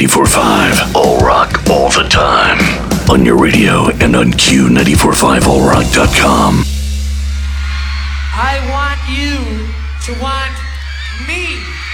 Q94.5. All rock, all the time. On your radio and on Q945allrock.com. I want you to want me.